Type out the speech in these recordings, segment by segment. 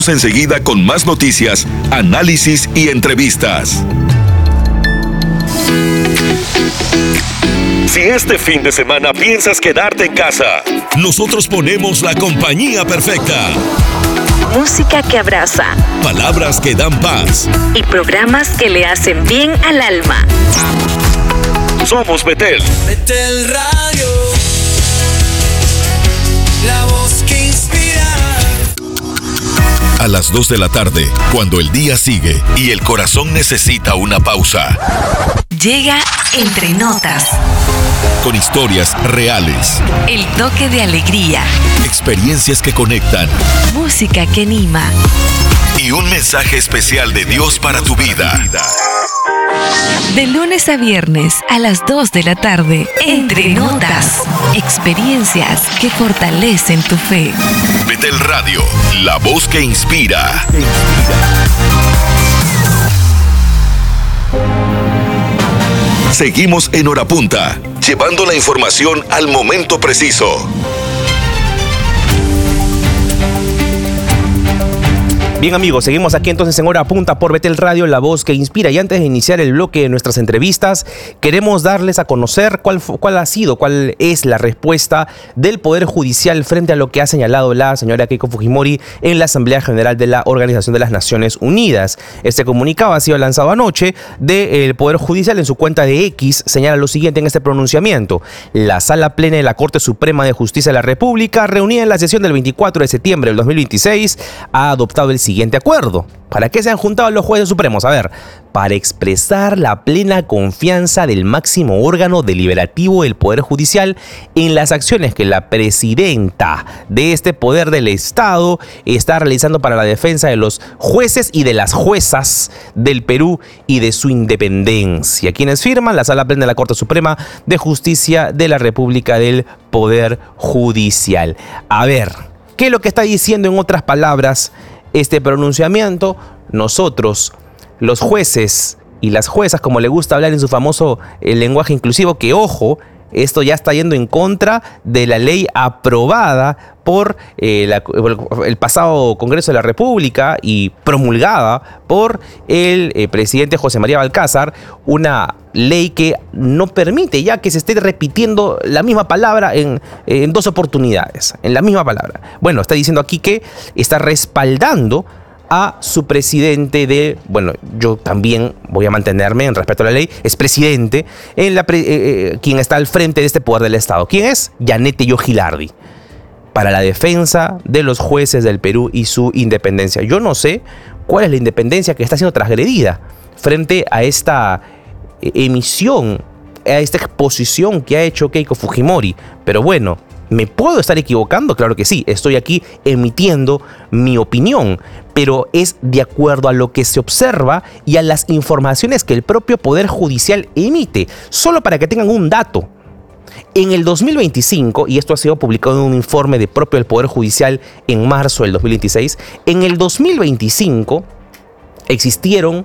Enseguida con más noticias, análisis y entrevistas. Si este fin de semana piensas quedarte en casa, nosotros ponemos la compañía perfecta. Música que abraza, palabras que dan paz y programas que le hacen bien al alma. Somos Betel. Betel Radio, la voz que inspira. A las 2 de la tarde, cuando el día sigue y el corazón necesita una pausa. Llega Entre Notas. Con historias reales. El toque de alegría. Experiencias que conectan. Música que anima. Y un mensaje especial de Dios para tu vida. De lunes a viernes a las 2 de la tarde. Entre Notas. Experiencias que fortalecen tu fe. Betel Radio, la voz que inspira. Seguimos en Hora Punta, llevando la información al momento preciso. Bien amigos, seguimos aquí entonces en Hora Punta por Betel Radio, la voz que inspira. Y antes de iniciar el bloque de nuestras entrevistas, queremos darles a conocer cuál es la respuesta del Poder Judicial frente a lo que ha señalado la señora Keiko Fujimori en la Asamblea General de la Organización de las Naciones Unidas. Este comunicado ha sido lanzado anoche del Poder Judicial. En su cuenta de X señala lo siguiente en este pronunciamiento: la Sala Plena de la Corte Suprema de Justicia de la República, reunida en la sesión del 24 de septiembre del 2026, ha adoptado el siguiente acuerdo. ¿Para qué se han juntado los jueces supremos? A ver, para expresar la plena confianza del máximo órgano deliberativo del Poder Judicial en las acciones que la presidenta de este poder del Estado está realizando para la defensa de los jueces y de las juezas del Perú y de su independencia. Quienes firman: la Sala Plena de la Corte Suprema de Justicia de la República del Poder Judicial. A ver, ¿qué es lo que está diciendo en otras palabras este pronunciamiento? Nosotros, los jueces y las juezas, como le gusta hablar en su famoso lenguaje inclusivo, que ojo, esto ya está yendo en contra de la ley aprobada por el pasado Congreso de la República y promulgada por el presidente José María Balcázar, una ley que no permite ya que se esté repitiendo la misma palabra en dos oportunidades, en la misma palabra. Bueno, está diciendo aquí que está respaldando a su presidente de, bueno, yo también voy a mantenerme en respeto a la ley, es presidente, quien está al frente de este poder del Estado. ¿Quién es? Yanete Gilardi, para la defensa de los jueces del Perú y su independencia. Yo no sé cuál es la independencia que está siendo transgredida frente a esta emisión, a esta exposición que ha hecho Keiko Fujimori, pero bueno, ¿me puedo estar equivocando? Claro que sí, estoy aquí emitiendo mi opinión, pero es de acuerdo a lo que se observa y a las informaciones que el propio Poder Judicial emite. Solo para que tengan un dato, en el 2025, y esto ha sido publicado en un informe de propio del Poder Judicial en marzo del 2026, en el 2025 existieron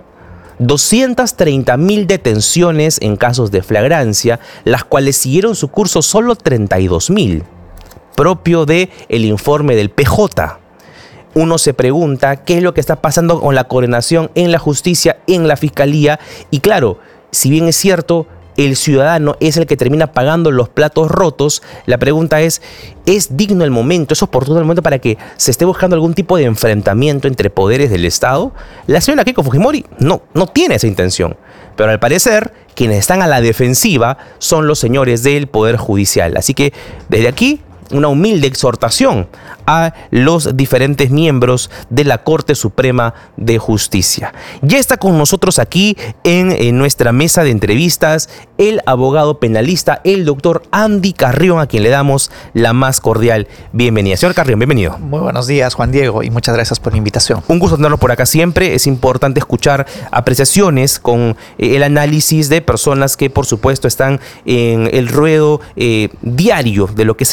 230.000 detenciones en casos de flagrancia, las cuales siguieron su curso solo 32.000. Propio del informe del PJ. Uno se pregunta qué es lo que está pasando con la coordinación en la justicia, en la fiscalía. Y claro, si bien es cierto, el ciudadano es el que termina pagando los platos rotos, la pregunta ¿es digno el momento, es oportuno el momento para que se esté buscando algún tipo de enfrentamiento entre poderes del Estado? La señora Keiko Fujimori no tiene esa intención. Pero al parecer, quienes están a la defensiva son los señores del Poder Judicial. Así que desde aquí, una humilde exhortación a los diferentes miembros de la Corte Suprema de Justicia. Ya está con nosotros aquí en nuestra mesa de entrevistas el abogado penalista, el doctor Andy Carrión, a quien le damos la más cordial bienvenida. Señor Carrión, bienvenido. Muy buenos días, Juan Diego, y muchas gracias por la invitación. Un gusto tenerlo por acá siempre. Es importante escuchar apreciaciones con el análisis de personas que, por supuesto, están en el ruedo diario de lo que es el derecho,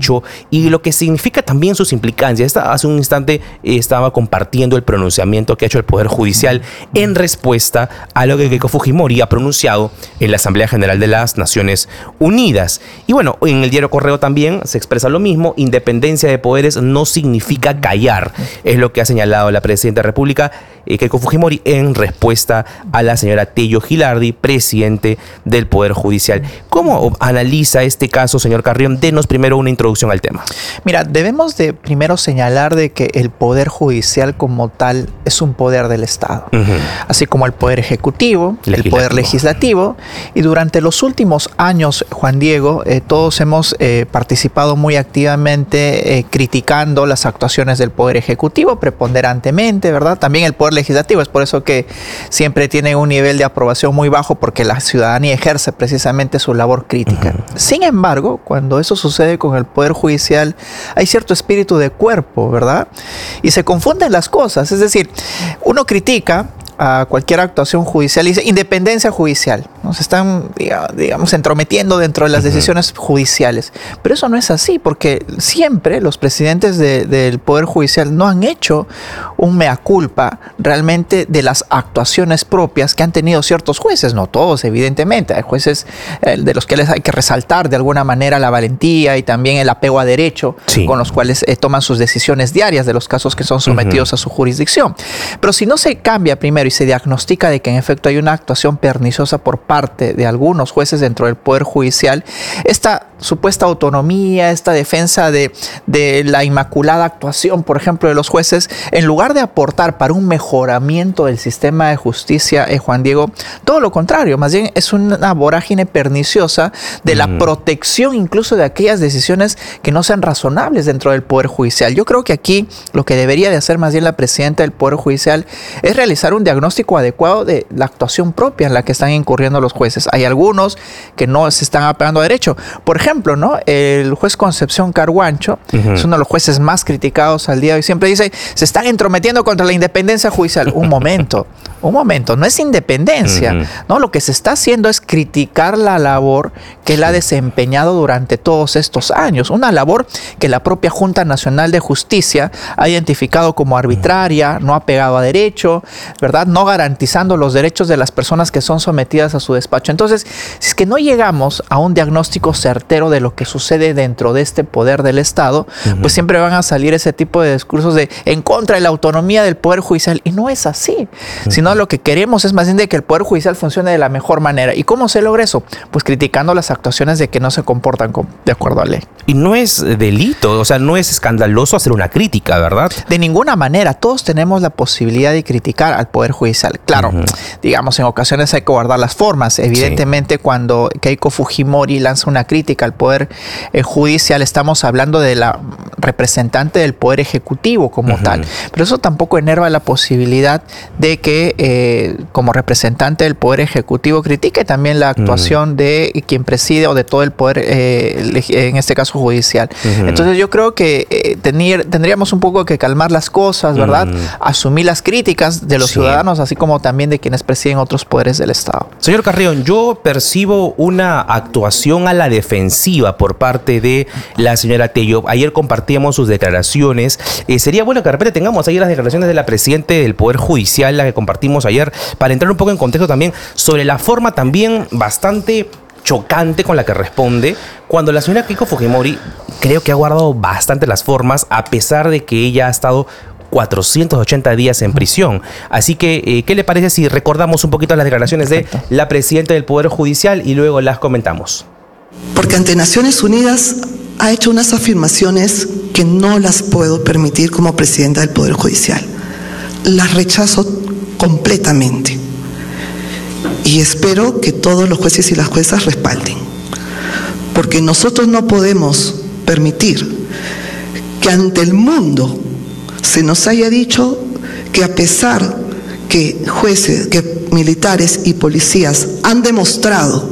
Derecho y lo que significa también sus implicancias. Hace un instante estaba compartiendo el pronunciamiento que ha hecho el Poder Judicial en respuesta a lo que Keiko Fujimori ha pronunciado en la Asamblea General de las Naciones Unidas. Y bueno, en el diario Correo también se expresa lo mismo: independencia de poderes no significa callar. Es lo que ha señalado la Presidenta de la República, Keiko Fujimori, en respuesta a la señora Tello Gilardi, presidente del Poder Judicial. ¿Cómo analiza este caso, señor Carrión? Denos primero una introducción al tema. Mira, debemos de primero señalar de que el Poder Judicial como tal es un poder del Estado, así como el Poder Ejecutivo, el Poder Legislativo. Y durante los últimos años, Juan Diego, todos hemos participado muy activamente criticando las actuaciones del Poder Ejecutivo preponderantemente, ¿verdad? También el Poder Legislativo, es por eso que siempre tiene un nivel de aprobación muy bajo, porque la ciudadanía ejerce precisamente su labor crítica. Sin embargo, cuando eso sucede con el Poder Judicial, hay cierto espíritu de cuerpo, ¿verdad? Y se confunden las cosas, es decir, uno critica a cualquier actuación judicial y dice independencia judicial. Nos están, digamos, entrometiendo dentro de las decisiones judiciales. Pero eso no es así, porque siempre los presidentes del Poder Judicial no han hecho un mea culpa realmente de las actuaciones propias que han tenido ciertos jueces. No todos, evidentemente. Hay jueces de los que les hay que resaltar de alguna manera la valentía y también el apego a derecho, con los cuales toman sus decisiones diarias de los casos que son sometidos a su jurisdicción. Pero si no se cambia primero y se diagnostica de que en efecto hay una actuación perniciosa por parte de algunos jueces dentro del Poder Judicial, esta supuesta autonomía, esta defensa de la inmaculada actuación, por ejemplo, de los jueces, en lugar de aportar para un mejoramiento del sistema de justicia, Juan Diego, todo lo contrario, más bien es una vorágine perniciosa de la protección incluso de aquellas decisiones que no sean razonables dentro del Poder Judicial. Yo creo que aquí lo que debería de hacer más bien la Presidenta del Poder Judicial es realizar un diagnóstico adecuado de la actuación propia en la que están incurriendo los jueces. Hay algunos que no se están apegando a derecho. Por ejemplo, ¿no? El juez Concepción Carguancho es uno de los jueces más criticados al día de hoy. Siempre dice, se están entrometiendo contra la independencia judicial. Un momento, no es independencia, ¿no? Lo que se está haciendo es criticar la labor que él ha desempeñado durante todos estos años. Una labor que la propia Junta Nacional de Justicia ha identificado como arbitraria, no apegado a derecho, ¿verdad? No garantizando los derechos de las personas que son sometidas a su despacho. Entonces, si es que no llegamos a un diagnóstico certero de lo que sucede dentro de este poder del Estado, pues siempre van a salir ese tipo de discursos de en contra de la autonomía del Poder Judicial. Y no es así, sino lo que queremos es más bien de que el Poder Judicial funcione de la mejor manera. ¿Y cómo se logra eso? Pues criticando las actuaciones de que no se comportan de acuerdo a ley. Y no es delito, o sea, no es escandaloso hacer una crítica, ¿verdad? De ninguna manera. Todos tenemos la posibilidad de criticar al Poder Judicial. Claro, digamos, en ocasiones hay que guardar las formas. Evidentemente, cuando Keiko Fujimori lanza una crítica al Poder Judicial, estamos hablando de la representante del Poder Ejecutivo como tal. Pero eso tampoco enerva la posibilidad de que como representante del Poder Ejecutivo critique también la actuación de quien preside o de todo el Poder, en este caso judicial. Entonces yo creo que tendríamos un poco que calmar las cosas, ¿verdad? Asumir las críticas de los ciudadanos, así como también de quienes presiden otros poderes del Estado. Señor Carrión, yo percibo una actuación a la defensiva por parte de la señora Tello. Ayer compartíamos sus declaraciones. Sería bueno que de repente tengamos ahí las declaraciones de la Presidenta del Poder Judicial, la que compartimos ayer, para entrar un poco en contexto también sobre la forma también bastante chocante con la que responde, cuando la señora Keiko Fujimori creo que ha guardado bastante las formas, a pesar de que ella ha estado 480 días en prisión. Así que, ¿qué le parece si recordamos un poquito las declaraciones de la Presidenta del Poder Judicial y luego las comentamos? Porque ante Naciones Unidas ha hecho unas afirmaciones que no las puedo permitir como Presidenta del Poder Judicial. Las rechazo completamente. Y espero que todos los jueces y las juezas respalden. Porque nosotros no podemos permitir que ante el mundo se nos haya dicho que a pesar que jueces, que militares y policías han demostrado,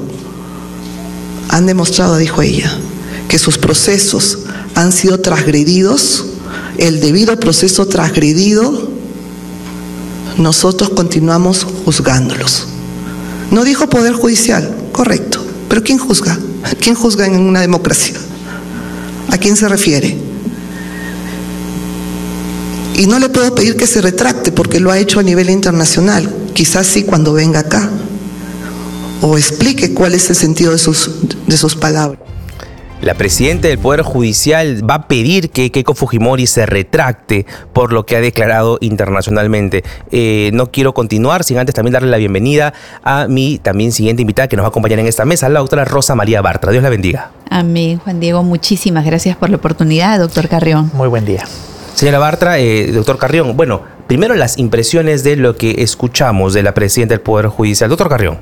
dijo ella, que sus procesos han sido transgredidos, el debido proceso transgredido, nosotros continuamos juzgándolos. No dijo Poder Judicial, correcto, pero ¿quién juzga? ¿Quién juzga en una democracia? ¿A quién se refiere? Y no le puedo pedir que se retracte porque lo ha hecho a nivel internacional. Quizás sí cuando venga acá. O explique cuál es el sentido de sus palabras. La presidenta del Poder Judicial va a pedir que Keiko Fujimori se retracte por lo que ha declarado internacionalmente. No quiero continuar sin antes también darle la bienvenida a mi también siguiente invitada que nos va a acompañar en esta mesa, la doctora Rosa María Bartra. Dios la bendiga. Amén, Juan Diego. Muchísimas gracias por la oportunidad, doctor Carrión. Muy buen día. Señora Bartra, doctor Carrión, bueno, primero las impresiones de lo que escuchamos de la presidenta del Poder Judicial. Doctor Carrión.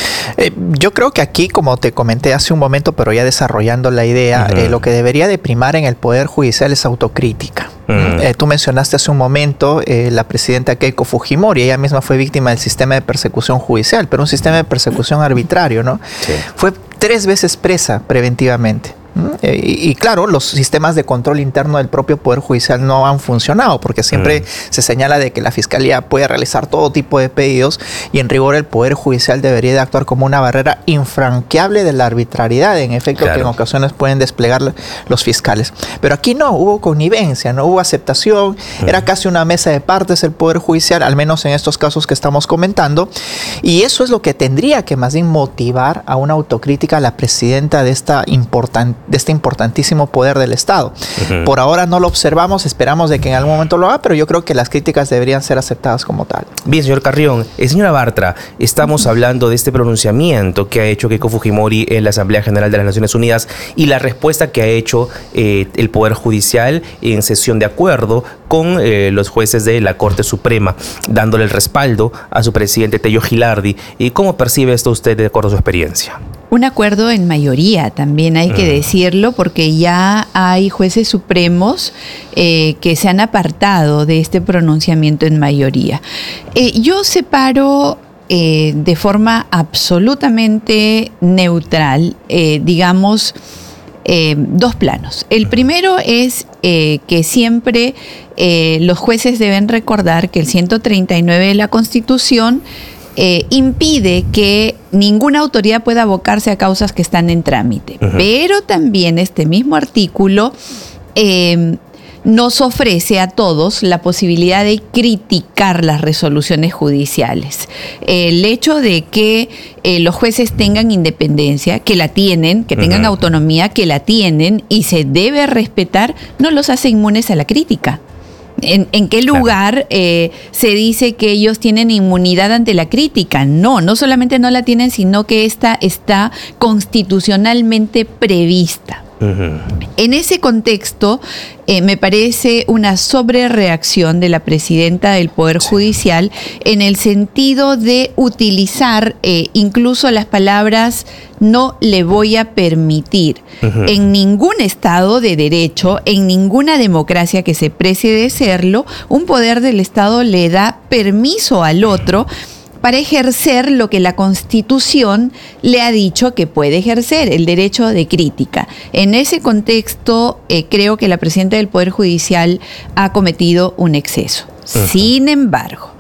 Yo creo que aquí, como te comenté hace un momento, pero ya desarrollando la idea, lo que debería de primar en el Poder Judicial es autocrítica. Tú mencionaste hace un momento la presidenta Keiko Fujimori, ella misma fue víctima del sistema de persecución judicial, pero un sistema de persecución arbitrario, ¿no? Sí. Fue 3 veces presa preventivamente. Y claro, los sistemas de control interno del propio Poder Judicial no han funcionado porque siempre se señala de que la Fiscalía puede realizar todo tipo de pedidos y en rigor el Poder Judicial debería de actuar como una barrera infranqueable de la arbitrariedad, en efecto, claro, que en ocasiones pueden desplegar los fiscales. Pero aquí no, hubo connivencia, no hubo aceptación, era casi una mesa de partes el Poder Judicial, al menos en estos casos que estamos comentando, y eso es lo que tendría que más bien motivar a una autocrítica a la presidenta de este importantísimo poder del Estado. Por ahora no lo observamos, esperamos de que en algún momento lo haga, pero yo creo que las críticas deberían ser aceptadas como tal. Bien, señor Carrión. Señora Bartra, estamos hablando de este pronunciamiento que ha hecho Keiko Fujimori en la Asamblea General de las Naciones Unidas y la respuesta que ha hecho el Poder Judicial en sesión de acuerdo con los jueces de la Corte Suprema, dándole el respaldo a su presidente Tello Gilardi. ¿Cómo percibe esto usted de acuerdo a su experiencia? Un acuerdo en mayoría, también hay que decirlo, porque ya hay jueces supremos que se han apartado de este pronunciamiento en mayoría. Yo separo de forma absolutamente neutral, digamos, 2 planos. El primero es que siempre los jueces deben recordar que el 139 de la Constitución impide que ninguna autoridad pueda abocarse a causas que están en trámite. Pero también este mismo artículo nos ofrece a todos la posibilidad de criticar las resoluciones judiciales. El hecho de que los jueces tengan independencia, que la tienen, que tengan autonomía, que la tienen y se debe respetar, no los hace inmunes a la crítica. ¿En qué lugar se dice que ellos tienen inmunidad ante la crítica? No solamente no la tienen, sino que esta está constitucionalmente prevista. En ese contexto, me parece una sobrereacción de la presidenta del Poder Judicial en el sentido de utilizar incluso las palabras "no le voy a permitir". En ningún Estado de derecho, en ninguna democracia que se precie de serlo, un poder del Estado le da permiso al otro para ejercer lo que la Constitución le ha dicho que puede ejercer, el derecho de crítica. En ese contexto, creo que la presidenta del Poder Judicial ha cometido un exceso. Sin embargo,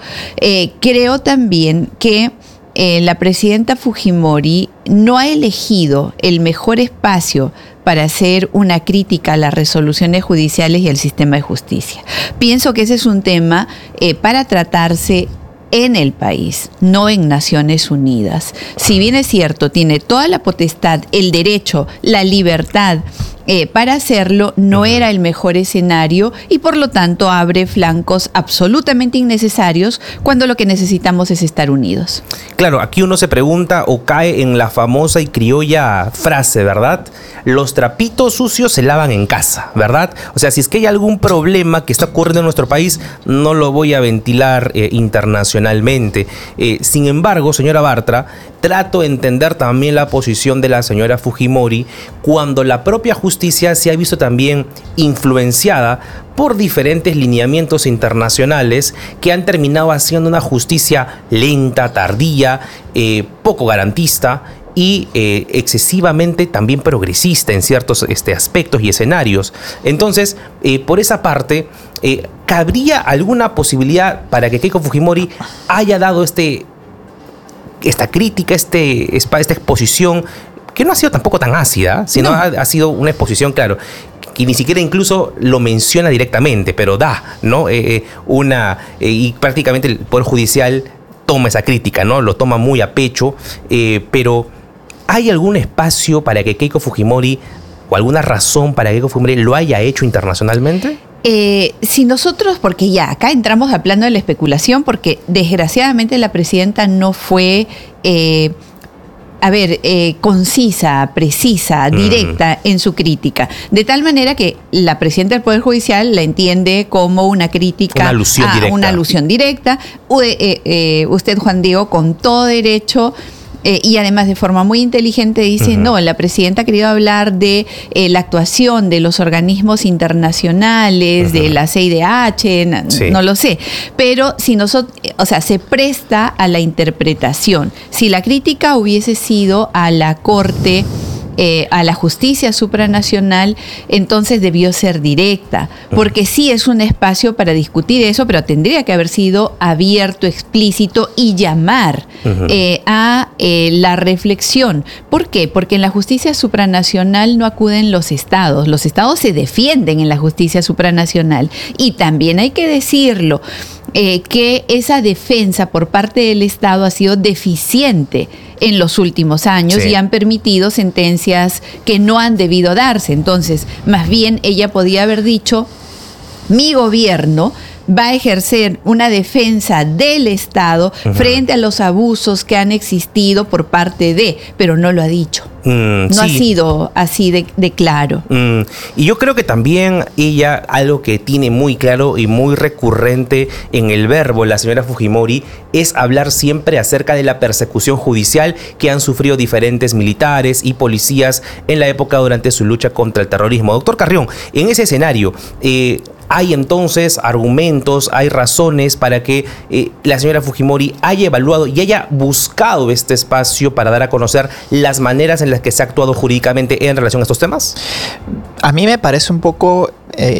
creo también que la presidenta Fujimori no ha elegido el mejor espacio para hacer una crítica a las resoluciones judiciales y al sistema de justicia. Pienso que ese es un tema para tratarse en el país, no en Naciones Unidas. Si bien es cierto, tiene toda la potestad, el derecho, la libertad para hacerlo, no era el mejor escenario y por lo tanto abre flancos absolutamente innecesarios cuando lo que necesitamos es estar unidos. Claro, aquí uno se pregunta o cae en la famosa y criolla frase, ¿verdad? Los trapitos sucios se lavan en casa, ¿verdad? O sea, si es que hay algún problema que está ocurriendo en nuestro país, no lo voy a ventilar internacionalmente. Sin embargo, señora Bartra, trato de entender también la posición de la señora Fujimori cuando la propia justicia se ha visto también influenciada por diferentes lineamientos internacionales que han terminado haciendo una justicia lenta, tardía, poco garantista y excesivamente también progresista en ciertos aspectos y escenarios. Entonces, por esa parte, ¿cabría alguna posibilidad para que Keiko Fujimori haya dado esta crítica, esta exposición, que no ha sido tampoco tan ácida, sino ha sido una exposición, claro, que ni siquiera incluso lo menciona directamente, pero da, ¿no? Y prácticamente el Poder Judicial toma esa crítica, ¿no? Lo toma muy a pecho, pero ¿hay algún espacio para que Keiko Fujimori, o alguna razón para que Keiko Fujimori lo haya hecho internacionalmente? Si nosotros, porque ya acá entramos al plano de la especulación, porque desgraciadamente la presidenta no fue concisa, precisa, directa en su crítica, de tal manera que la presidenta del Poder Judicial la entiende como una crítica, una alusión directa. Usted, Juan Diego, con todo derecho, y además de forma muy inteligente dice, no, la presidenta ha querido hablar de la actuación de los organismos internacionales, de la CIDH, no lo sé, pero si nosotros, se presta a la interpretación. Si la crítica hubiese sido a la Corte, a la justicia supranacional, entonces debió ser directa, porque sí es un espacio para discutir eso, pero tendría que haber sido abierto, explícito y llamar a la reflexión. ¿Por qué? Porque en la justicia supranacional no acuden los estados se defienden en la justicia supranacional, y también hay que decirlo, que esa defensa por parte del Estado ha sido deficiente en los últimos años y han permitido sentencias que no han debido darse. Entonces, más bien ella podía haber dicho, mi gobierno va a ejercer una defensa del Estado frente a los abusos que han existido por parte de, pero no lo ha dicho. No ha sido así de claro. Y yo creo que también ella, algo que tiene muy claro y muy recurrente en el verbo, la señora Fujimori, es hablar siempre acerca de la persecución judicial que han sufrido diferentes militares y policías en la época durante su lucha contra el terrorismo. Doctor Carrión, en ese escenario, ¿hay entonces argumentos, hay razones para que la señora Fujimori haya evaluado y haya buscado este espacio para dar a conocer las maneras en las que se ha actuado jurídicamente en relación a estos temas? A mí me parece un poco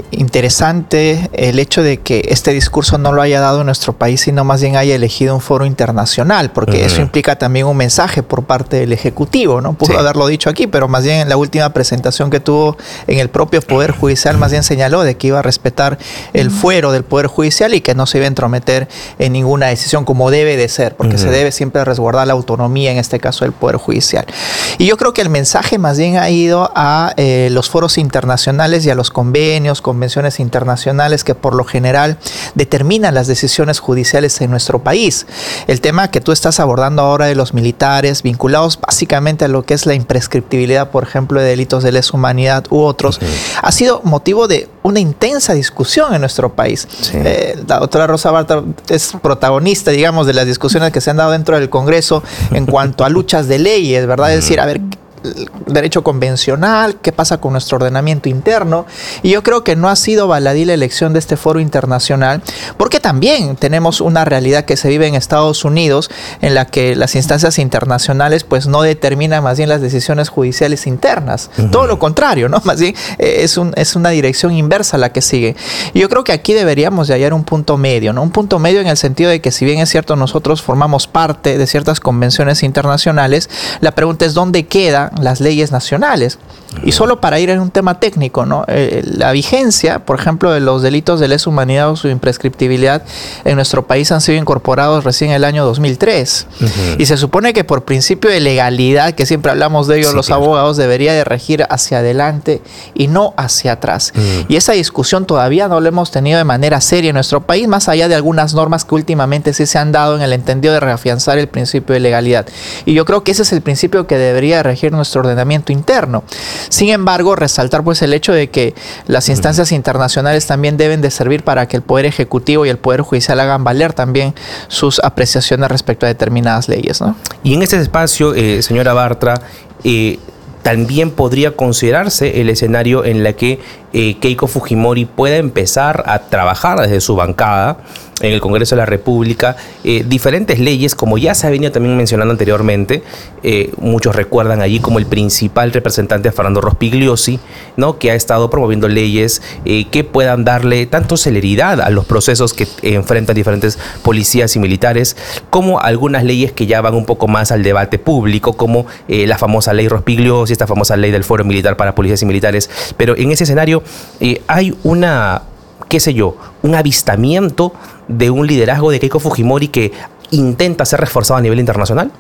interesante el hecho de que este discurso no lo haya dado en nuestro país, sino más bien haya elegido un foro internacional, porque eso implica también un mensaje por parte del Ejecutivo, ¿no? Pudo haberlo dicho aquí, pero más bien en la última presentación que tuvo en el propio Poder Judicial, más bien señaló de que iba a respetar el fuero del Poder Judicial y que no se iba a entrometer en ninguna decisión, como debe de ser, porque se debe siempre resguardar la autonomía, en este caso del Poder Judicial. Y yo creo que el mensaje más bien ha ido a los foros internacionales y a los convenios, convenciones internacionales que por lo general determinan las decisiones judiciales en nuestro país. El tema que tú estás abordando ahora de los militares, vinculados básicamente a lo que es la imprescriptibilidad, por ejemplo, de delitos de lesa humanidad u otros, ha sido motivo de una intensa discusión en nuestro país. La doctora Rosa Bartra es protagonista, digamos, de las discusiones que se han dado dentro del Congreso en cuanto a luchas de leyes, ¿verdad? Es decir, a ver, derecho convencional, qué pasa con nuestro ordenamiento interno, y yo creo que no ha sido baladí la elección de este foro internacional, porque también tenemos una realidad que se vive en Estados Unidos, en la que las instancias internacionales pues no determinan más bien las decisiones judiciales internas, todo lo contrario, ¿no? Más bien es una dirección inversa la que sigue. Y yo creo que aquí deberíamos de hallar un punto medio, ¿no? Un punto medio en el sentido de que, si bien es cierto, nosotros formamos parte de ciertas convenciones internacionales, la pregunta es ¿dónde quedan las leyes nacionales? Y solo para ir en un tema técnico, ¿no? La vigencia, por ejemplo, de los delitos de lesa humanidad o su imprescriptibilidad en nuestro país han sido incorporados recién en el año 2003. Y se supone que por principio de legalidad, que siempre hablamos de ello los abogados, debería de regir hacia adelante y no hacia atrás. Y esa discusión todavía no la hemos tenido de manera seria en nuestro país, más allá de algunas normas que últimamente sí se han dado en el entendido de reafianzar el principio de legalidad. Y yo creo que ese es el principio que debería regir nuestro ordenamiento interno. Sin embargo, resaltar pues el hecho de que las instancias internacionales también deben de servir para que el Poder Ejecutivo y el Poder Judicial hagan valer también sus apreciaciones respecto a determinadas leyes, ¿no? Y en ese espacio, señora Bartra, también podría considerarse el escenario en la que Keiko Fujimori pueda empezar a trabajar desde su bancada en el Congreso de la República diferentes leyes, como ya se ha venido también mencionando anteriormente. Muchos recuerdan allí como el principal representante, Fernando Rospigliosi, ¿no? Que ha estado promoviendo leyes que puedan darle tanto celeridad a los procesos que enfrentan diferentes policías y militares, como algunas leyes que ya van un poco más al debate público, como la famosa ley Rospigliosi, esta famosa ley del fuero militar para policías y militares. Pero en ese escenario hay una, qué sé yo, un avistamiento de un liderazgo de Keiko Fujimori que intenta ser reforzado a nivel internacional.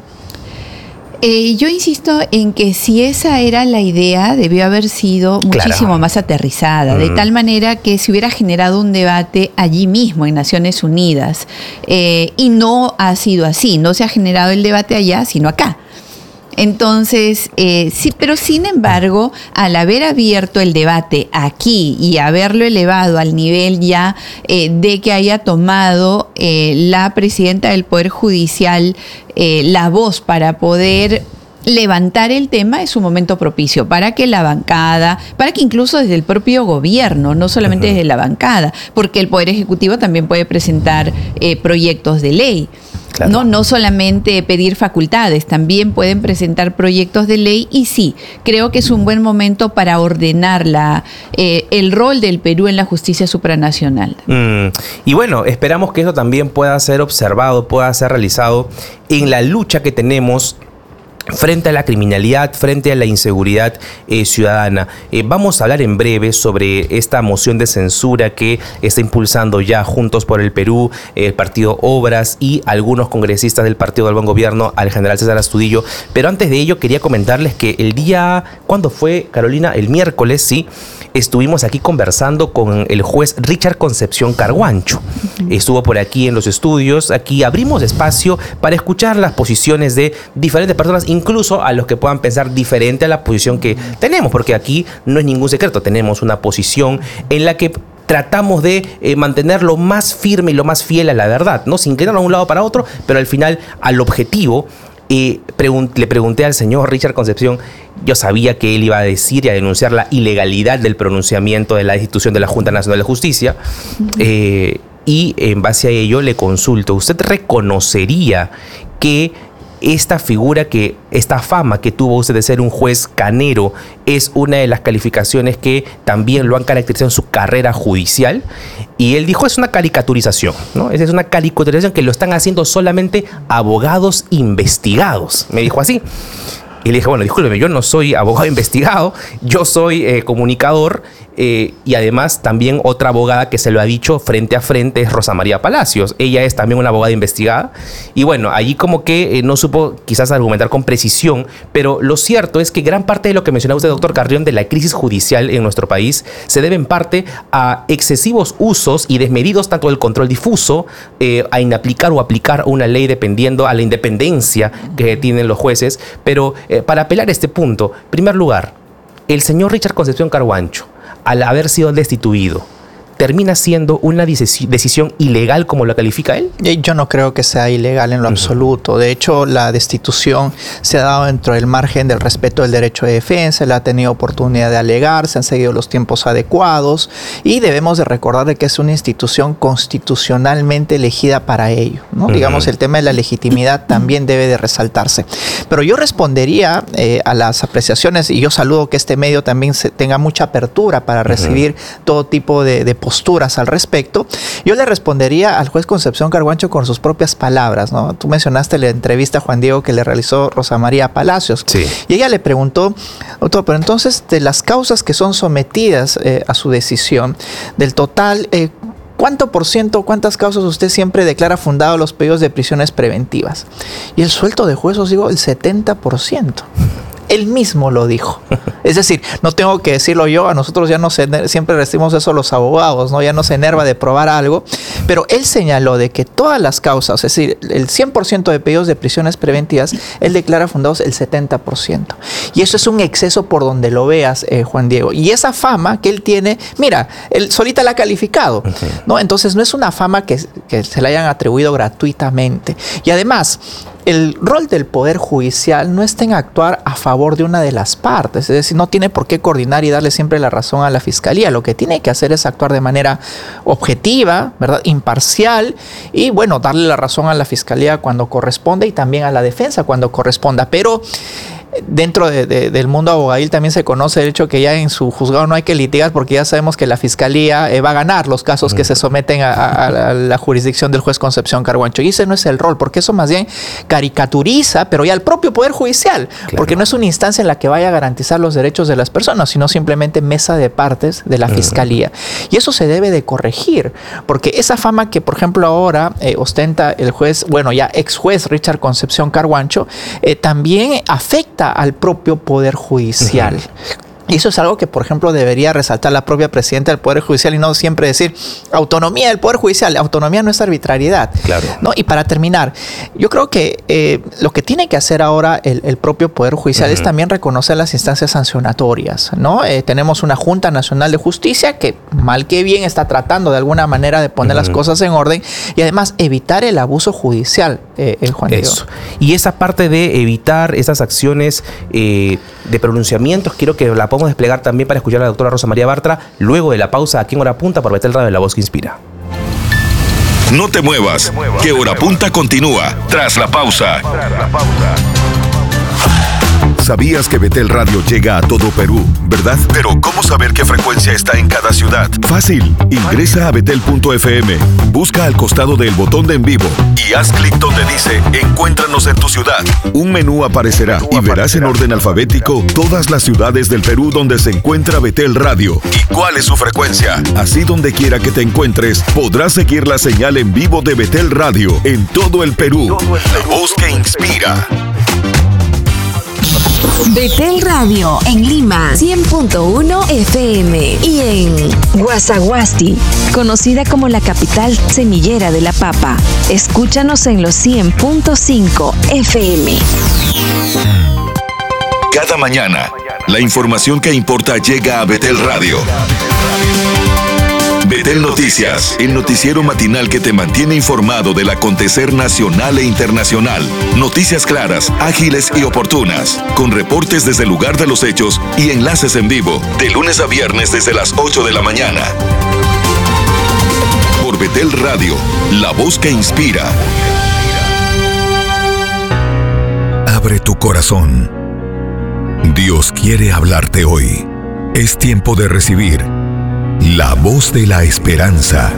Yo insisto en que si esa era la idea, debió haber sido muchísimo más aterrizada, de tal manera que se hubiera generado un debate allí mismo en Naciones Unidas. Y no ha sido así, no se ha generado el debate allá, sino acá. Entonces, sí, pero sin embargo, al haber abierto el debate aquí y haberlo elevado al nivel ya de que haya tomado la presidenta del Poder Judicial la voz para poder levantar el tema, es un momento propicio para que la bancada, para que incluso desde el propio gobierno, no solamente desde la bancada, porque el Poder Ejecutivo también puede presentar proyectos de ley. Claro. No solamente pedir facultades, también pueden presentar proyectos de ley y sí, creo que es un buen momento para ordenar el rol del Perú en la justicia supranacional. Y bueno, esperamos que eso también pueda ser observado, pueda ser realizado en la lucha que tenemos frente a la criminalidad, frente a la inseguridad ciudadana. Vamos a hablar en breve sobre esta moción de censura que está impulsando ya Juntos por el Perú, el partido Obras y algunos congresistas del Partido del Buen Gobierno, al general César Astudillo. Pero antes de ello quería comentarles que el día, ¿cuándo fue, Carolina? El miércoles, sí, estuvimos aquí conversando con el juez Richard Concepción Carguancho. Estuvo por aquí en los estudios. Aquí abrimos espacio para escuchar las posiciones de diferentes personas, incluso a los que puedan pensar diferente a la posición que tenemos, porque aquí no es ningún secreto, tenemos una posición en la que tratamos de mantener lo más firme y lo más fiel a la verdad, ¿no? Sin inclinarnos a un lado para otro, pero al final al objetivo. Le pregunté al señor Richard Concepción, yo sabía que él iba a decir y a denunciar la ilegalidad del pronunciamiento de la institución de la Junta Nacional de Justicia, y en base a ello le consulto, ¿usted reconocería que esta fama que tuvo usted de ser un juez canero es una de las calificaciones que también lo han caracterizado en su carrera judicial? Y él dijo, es una caricaturización, ¿no? Es una caricaturización que lo están haciendo solamente abogados investigados. Me dijo así. Y le dije, bueno, discúlpeme, yo no soy abogado investigado, yo soy comunicador, y además también otra abogada que se lo ha dicho frente a frente es Rosa María Palacios. Ella es también una abogada investigada. Y bueno, allí como que no supo quizás argumentar con precisión, pero lo cierto es que gran parte de lo que mencionaba usted, doctor Carrión, de la crisis judicial en nuestro país se debe en parte a excesivos usos y desmedidos tanto del control difuso, a inaplicar o aplicar una ley dependiendo a la independencia que tienen los jueces. Pero para apelar a este punto, en primer lugar, el señor Richard Concepción Carguancho, al haber sido destituido, ¿termina siendo una decisión ilegal como lo califica él? Yo no creo que sea ilegal en lo absoluto. De hecho, la destitución se ha dado dentro del margen del respeto del derecho de defensa, él ha tenido oportunidad de alegar, se han seguido los tiempos adecuados y debemos de recordar de que es una institución constitucionalmente elegida para ello, ¿no? Digamos, el tema de la legitimidad también debe de resaltarse. Pero yo respondería a las apreciaciones, y yo saludo que este medio también tenga mucha apertura para recibir todo tipo de posturas al respecto. Yo le respondería al juez Concepción Carguancho con sus propias palabras, ¿no? Tú mencionaste la entrevista, Juan Diego, que le realizó Rosa María Palacios. Sí. Y ella le preguntó, doctor, pero entonces de las causas que son sometidas a su decisión, del total, ¿cuántas causas usted siempre declara fundado los pedidos de prisiones preventivas? Y el suelto de juez, os digo, el 70%. Él mismo lo dijo. Es decir, no tengo que decirlo yo, a nosotros ya no siempre decimos eso los abogados, ¿no? Ya no se enerva de probar algo, pero él señaló de que todas las causas, es decir, el 100% de pedidos de prisiones preventivas, él declara fundados el 70%. Y eso es un exceso por donde lo veas, Juan Diego. Y esa fama que él tiene, mira, él solita la ha calificado, ¿no? Entonces no es una fama que se le hayan atribuido gratuitamente. Y además, el rol del Poder Judicial no está en actuar a favor de una de las partes, es decir, no tiene por qué coordinar y darle siempre la razón a la Fiscalía. Lo que tiene que hacer es actuar de manera objetiva, ¿verdad?, imparcial, y bueno, darle la razón a la Fiscalía cuando corresponde y también a la defensa cuando corresponda. Pero dentro del mundo abogadil también se conoce el hecho que ya en su juzgado no hay que litigar porque ya sabemos que la fiscalía va a ganar los casos que se someten a la jurisdicción del juez Concepción Carhuancho. Y ese no es el rol, porque eso más bien caricaturiza, pero ya el propio Poder Judicial, porque no es una instancia en la que vaya a garantizar los derechos de las personas, sino simplemente mesa de partes de la fiscalía. Y eso se debe de corregir, porque esa fama que, por ejemplo, ahora ostenta el juez, bueno, ya ex juez Richard Concepción Carhuancho, también afecta al propio Poder Judicial. Y eso es algo que, por ejemplo, debería resaltar la propia presidenta del Poder Judicial y no siempre decir autonomía del Poder Judicial. Autonomía no es arbitrariedad. Claro. ¿No? Y para terminar, yo creo que lo que tiene que hacer ahora el propio Poder Judicial es también reconocer las instancias sancionatorias, ¿no? Tenemos una Junta Nacional de Justicia que, mal que bien, está tratando de alguna manera de poner las cosas en orden y además evitar el abuso judicial, Juan Diego. Eso. Y esa parte de evitar esas acciones de pronunciamientos, quiero que la podemos desplegar también para escuchar a la doctora Rosa María Bartra luego de la pausa aquí en Hora Punta por Betel Radio, la voz que inspira. No te muevas, que Hora Punta continúa tras la pausa. Sabías que Betel Radio llega a todo Perú, ¿verdad? Pero ¿cómo saber qué frecuencia está en cada ciudad? Fácil, ingresa a betel.fm, busca al costado del botón de en vivo y haz clic donde dice Encuéntranos en tu ciudad. Un menú aparecerá y verás en orden alfabético todas las ciudades del Perú donde se encuentra Betel Radio y cuál es su frecuencia. Así donde quiera que te encuentres, podrás seguir la señal en vivo de Betel Radio en todo el Perú. La voz que inspira. Betel Radio en Lima 100.1 FM y en Guasaguasti, conocida como la capital semillera de la papa. Escúchanos en los 100.5 FM. Cada mañana, la información que importa llega a Betel Radio. Betel Noticias, el noticiero matinal que te mantiene informado del acontecer nacional e internacional. Noticias claras, ágiles y oportunas, con reportes desde el lugar de los hechos y enlaces en vivo, de lunes a viernes desde las 8 de la mañana. Por Betel Radio, la voz que inspira. Abre tu corazón. Dios quiere hablarte hoy. Es tiempo de recibir la voz de la esperanza.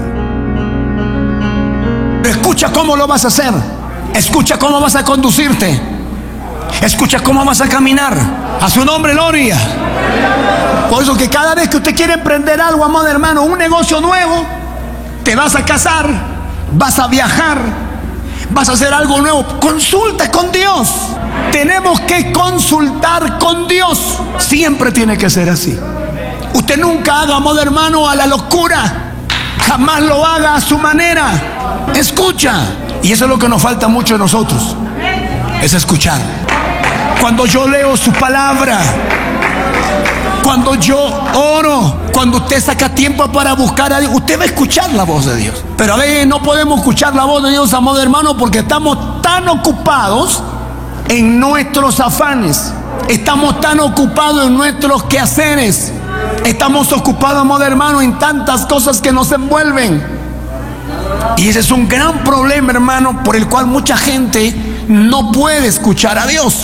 Escucha cómo lo vas a hacer. Escucha cómo vas a conducirte. Escucha cómo vas a caminar. A su nombre, gloria. Por eso que cada vez que usted quiere emprender algo, amado hermano, un negocio nuevo, te vas a casar, vas a viajar, vas a hacer algo nuevo, consulta con Dios. Tenemos que consultar con Dios. Siempre tiene que ser así. Usted nunca haga, amado hermano, a la locura. Jamás lo haga a su manera. Escucha. Y eso es lo que nos falta mucho a nosotros. Es escuchar. Cuando yo leo su palabra, cuando yo oro, cuando usted saca tiempo para buscar a Dios, usted va a escuchar la voz de Dios. Pero a veces no podemos escuchar la voz de Dios, amado hermano, porque estamos tan ocupados en nuestros afanes. Estamos tan ocupados en nuestros quehaceres. Estamos ocupados, amado hermano, en tantas cosas que nos envuelven. Y ese es un gran problema, hermano, por el cual mucha gente no puede escuchar a Dios.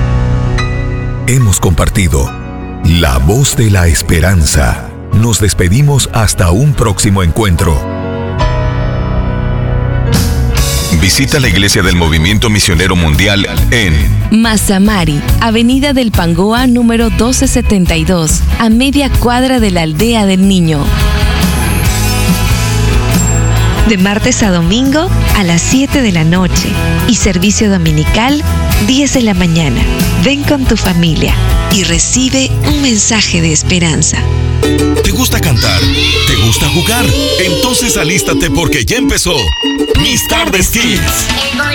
Hemos compartido la voz de la esperanza. Nos despedimos hasta un próximo encuentro. Visita la iglesia del Movimiento Misionero Mundial en Mazamari, Avenida del Pangoa número 1272, a media cuadra de la Aldea del Niño. De martes a domingo a las 7 de la noche y servicio dominical 10 de la mañana. Ven con tu familia y recibe un mensaje de esperanza. ¿Te gusta cantar? ¿Te gusta jugar? Entonces alístate porque ya empezó Mis Tardes Kids.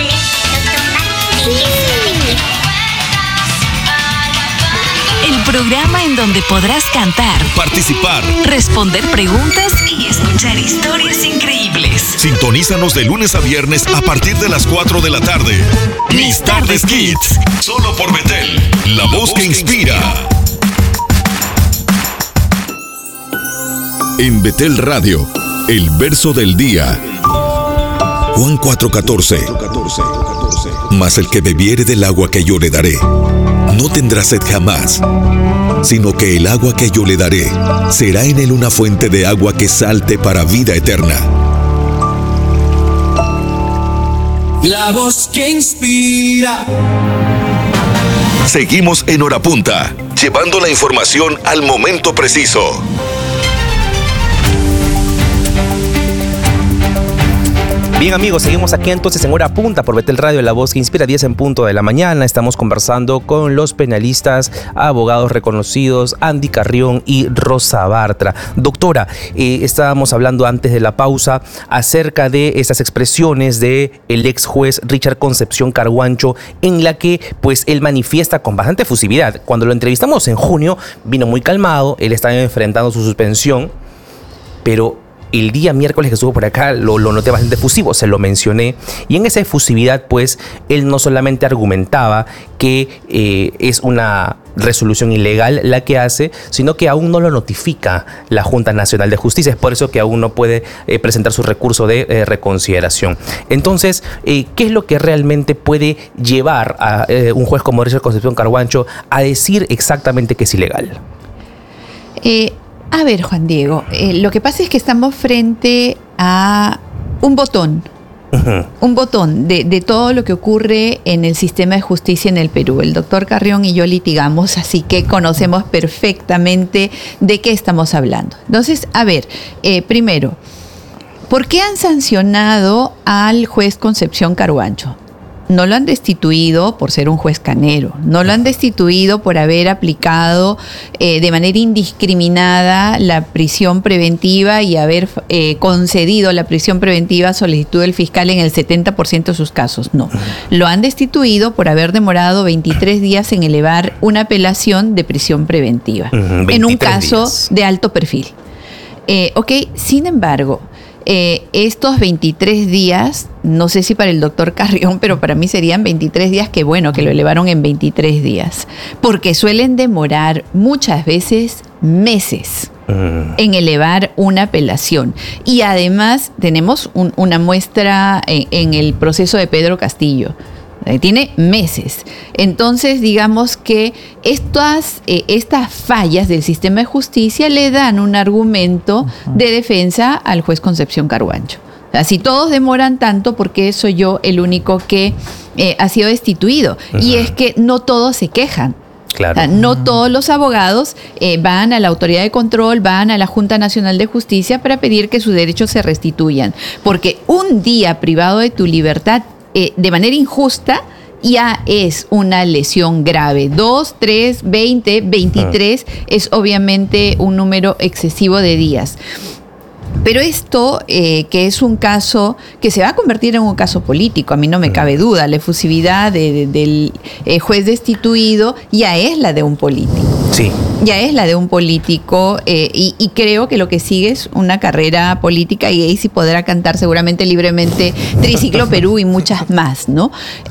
El programa en donde podrás cantar, Participar, responder preguntas y escuchar historias increíbles. Sintonízanos de lunes a viernes a partir de las 4 de la tarde. Mis Tardes Kids, solo por Betel, la voz que inspira. En Betel Radio, el verso del día. Juan 4:14. Mas el que bebiere del agua que yo le daré, no tendrá sed jamás, sino que el agua que yo le daré será en él una fuente de agua que salte para vida eterna. La voz que inspira. Seguimos en Hora Punta, llevando la información al momento preciso. Bien amigos, seguimos aquí entonces en Hora Punta por Betel Radio, la voz que inspira, 10 en punto de la mañana. Estamos conversando con los penalistas, abogados reconocidos, Andy Carrión y Rosa Bartra. Doctora, estábamos hablando antes de la pausa acerca de esas expresiones de el ex juez Richard Concepción Carhuancho, en la que pues él manifiesta con bastante efusividad. Cuando lo entrevistamos en junio, vino muy calmado, él estaba enfrentando su suspensión, pero el día miércoles que estuvo por acá lo noté bastante efusivo, se lo mencioné, y en esa efusividad pues él no solamente argumentaba que es una resolución ilegal la que hace, sino que aún no lo notifica la Junta Nacional de Justicia. Es por eso que aún no puede presentar su recurso de reconsideración. Entonces, ¿qué es lo que realmente puede llevar a un juez como Richard Concepción Carhuancho a decir exactamente que es ilegal? A ver, Juan Diego, lo que pasa es que estamos frente a un botón. Un botón de todo lo que ocurre en el sistema de justicia en el Perú. El doctor Carrión y yo litigamos, así que conocemos perfectamente de qué estamos hablando. Entonces, a ver, primero, ¿por qué han sancionado al juez Concepción Carhuancho? No lo han destituido por ser un juez canero, no lo han destituido por haber aplicado de manera indiscriminada la prisión preventiva y haber concedido la prisión preventiva a solicitud del fiscal en el 70% de sus casos. No, lo han destituido por haber demorado 23 días en elevar una apelación de prisión preventiva, en un caso de alto perfil. Sin embargo, estos 23 días, no sé si para el doctor Carrión, pero para mí serían 23 días, que bueno, que lo elevaron en 23 días, porque suelen demorar muchas veces meses en elevar una apelación. Y además tenemos una muestra en el proceso de Pedro Castillo. Tiene meses. Entonces, digamos que estas fallas del sistema de justicia le dan un argumento de defensa al juez Concepción Carhuancho. O sea, si todos demoran tanto, ¿por qué soy yo el único que ha sido destituido? Y es que no todos se quejan. Claro. O sea, no todos los abogados van a la autoridad de control, van a la Junta Nacional de Justicia para pedir que sus derechos se restituyan. Porque un día privado de tu libertad de manera injusta ya es una lesión grave. 2, 3, 20, 23 es obviamente un número excesivo de días. Pero esto, que es un caso que se va a convertir en un caso político, a mí no me cabe duda, la efusividad del juez destituido ya es la de un político. Sí. Ya es la de un político y creo que lo que sigue es una carrera política, y ahí sí podrá cantar seguramente libremente Triciclo Perú y muchas más, ¿no?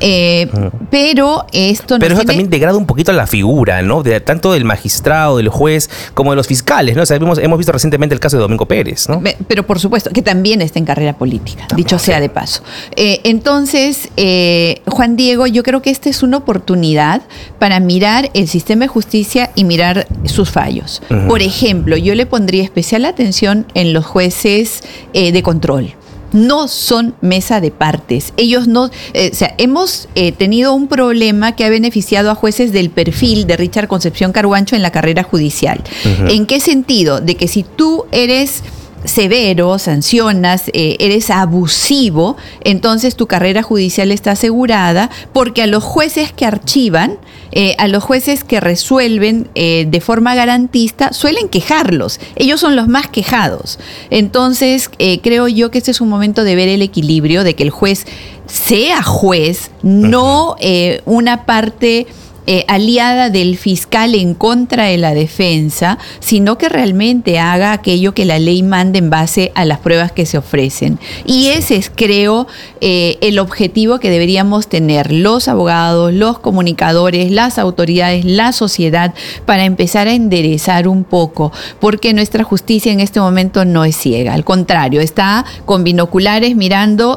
Pero esto no. Pero eso también degrada un poquito la figura, ¿no? Tanto del magistrado, del juez, como de los fiscales, ¿no? O sea, hemos visto recientemente el caso de Domingo Pérez, ¿no? Pero por supuesto, que también está en carrera política, dicho sea de paso. Entonces, Juan Diego, yo creo que esta es una oportunidad para mirar el sistema de justicia y mirar sus fallos. Por ejemplo, yo le pondría especial atención en los jueces de control. No son mesa de partes. Ellos no, hemos tenido un problema que ha beneficiado a jueces del perfil de Richard Concepción Carhuancho en la carrera judicial. ¿En qué sentido? De que si tú eres severo, sancionas, eres abusivo, entonces tu carrera judicial está asegurada, porque a los jueces que archivan, a los jueces que resuelven de forma garantista, suelen quejarlos. Ellos son los más quejados. Entonces, creo yo que este es un momento de ver el equilibrio, de que el juez sea juez, no una parte aliada del fiscal en contra de la defensa, sino que realmente haga aquello que la ley manda en base a las pruebas que se ofrecen. Y ese es, creo, el objetivo que deberíamos tener los abogados, los comunicadores, las autoridades, la sociedad, para empezar a enderezar un poco, porque nuestra justicia en este momento no es ciega, al contrario, está con binoculares mirando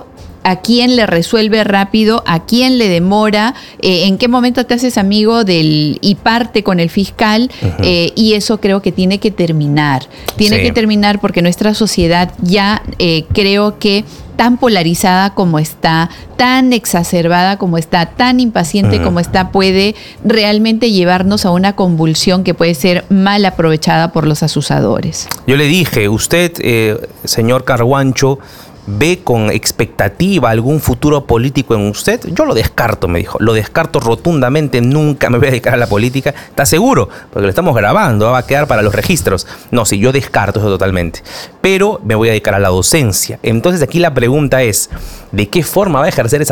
a quién le resuelve rápido, a quién le demora, en qué momento te haces amigo y parte con el fiscal, y eso creo que tiene que terminar. Tiene que terminar porque nuestra sociedad ya creo que tan polarizada como está, tan exacerbada como está, tan impaciente como está, puede realmente llevarnos a una convulsión que puede ser mal aprovechada por los asusadores. Yo le dije, usted, señor Carguancho, ¿ve con expectativa algún futuro político en usted? Yo lo descarto, me dijo. Lo descarto rotundamente, nunca me voy a dedicar a la política. ¿Está seguro? Porque lo estamos grabando, va a quedar para los registros. No, sí, yo descarto eso totalmente. Pero me voy a dedicar a la docencia. Entonces aquí la pregunta es, ¿de qué forma va a ejercer esa